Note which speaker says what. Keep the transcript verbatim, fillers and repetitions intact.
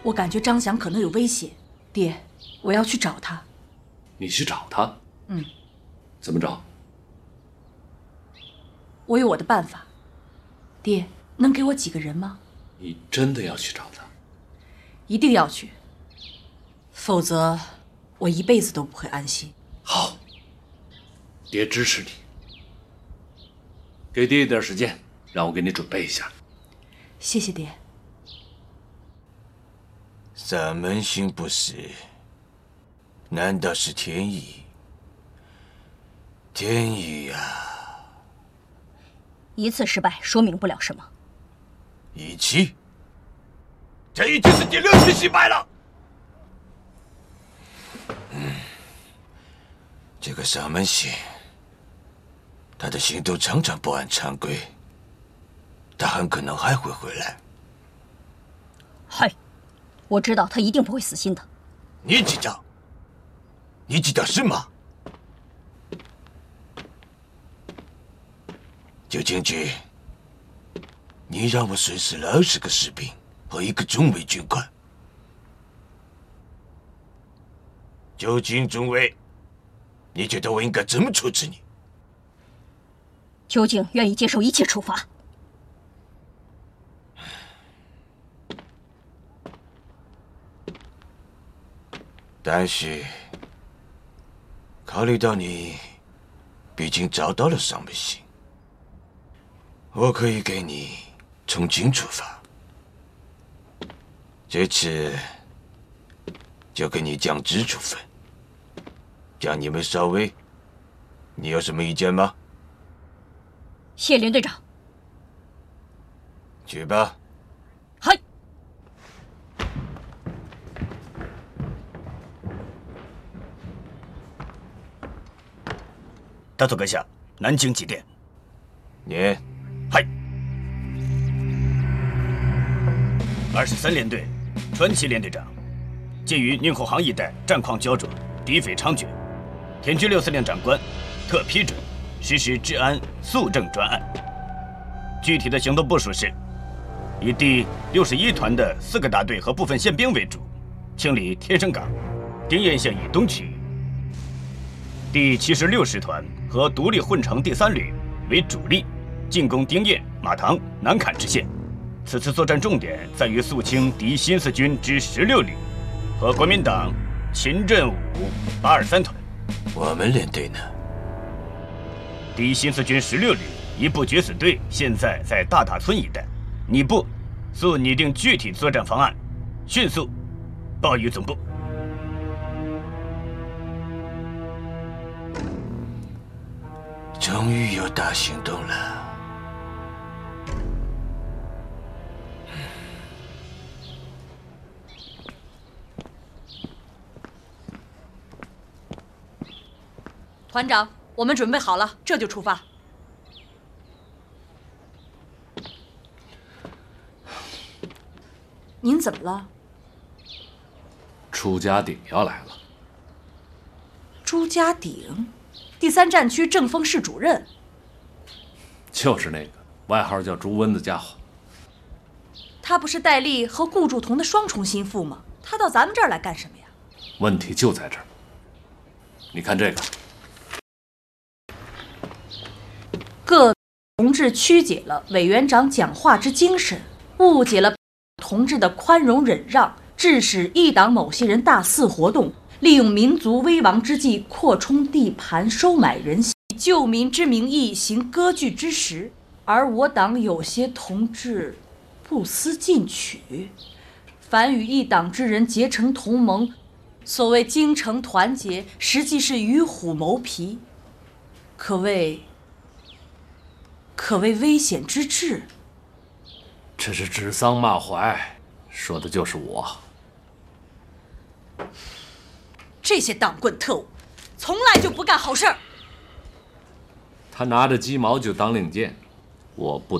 Speaker 1: 我感觉张翔可能有危险，爹，我要去找他。
Speaker 2: 你去找他？
Speaker 1: 嗯。
Speaker 2: 怎么找？
Speaker 1: 我有我的办法。爹，能给我几个人吗？
Speaker 2: 你真的要去找他？
Speaker 1: 一定要去，否则我一辈子都不会安心。
Speaker 2: 好，爹支持你。给爹一点时间，让我给你准备一下。
Speaker 1: 谢谢爹。
Speaker 3: 三门星不死，难道是天意？天意呀、啊！
Speaker 4: 一次失败说明不了什么。
Speaker 3: 一起，这已经是第六次失败了。嗯，这个三门星，他的行动常常不按常规，他很可能还会回来。
Speaker 4: 嗨，我知道他一定不会死心的。
Speaker 3: 你知道？你知道什么？九将军，你让我损失了二十个士兵和一个中尉军官。九军中尉，你觉得我应该怎么处置你？
Speaker 4: 究竟愿意接受一切处罚。
Speaker 3: 但是，考虑到你毕竟找到了上门星，我可以给你从轻处罚。这次就给你降职处分，降你们少尉，你有什么意见吗？
Speaker 4: 谢连队长。
Speaker 3: 去吧。
Speaker 4: 嗨。
Speaker 5: 大佐阁下，南京急电。
Speaker 3: 念。
Speaker 5: 嗨。二十三联队，川崎连队长，鉴于宁后杭一带战况焦灼，敌匪猖獗，田居六司令长官特批准实施治安肃正专案。具体的行动部署是：以第六十一团的四个大队和部分宪兵为主，清理天生港、丁堰县以东区域；第七十六师团和独立混成第三旅为主力，进攻丁堰、马塘、南坎支线。此次作战重点在于肃清敌新四军之十六旅和国民党秦振武八二三团。
Speaker 3: 我们连队呢？
Speaker 5: 敌新四军十六旅一部决死队现在在大塔村一带，你部速拟定具体作战方案，迅速报于总部。
Speaker 3: 终于有大行动了。
Speaker 1: 团长，我们准备好了，这就出发。您怎么了？
Speaker 2: 朱家鼎要来了。
Speaker 1: 朱家鼎，第三战区正风室主任。
Speaker 2: 就是那个外号叫朱温的家伙。
Speaker 1: 他不是戴笠和顾祝同的双重心腹吗？他到咱们这儿来干什么呀？
Speaker 2: 问题就在这儿。你看这个。
Speaker 1: 各同志曲解了委员长讲话之精神，误解了同志的宽容忍让，致使一党某些人大肆活动，利用民族危亡之际扩充地盘、收买人心，以救民之名义行割据之实，而我党有些同志不思进取，反与一党之人结成同盟，所谓精诚团结，实际是与虎谋皮，可谓可谓危险之至。
Speaker 2: 这是指桑骂槐，说的就是我。
Speaker 1: 这些党棍特务，从来就不干好事儿。
Speaker 2: 他拿着鸡毛就当令箭，我不